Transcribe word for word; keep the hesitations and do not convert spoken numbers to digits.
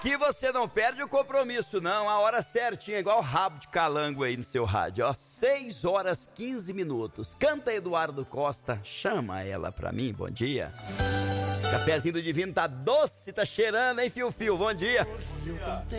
Que você não perde o compromisso, não. A hora certinha, igual o rabo de calango aí no seu rádio, ó. seis horas quinze minutos. Canta Eduardo Costa, chama ela pra mim, bom dia. Cafezinho do Divino tá doce, tá cheirando, hein, Fio Fio? Bom dia.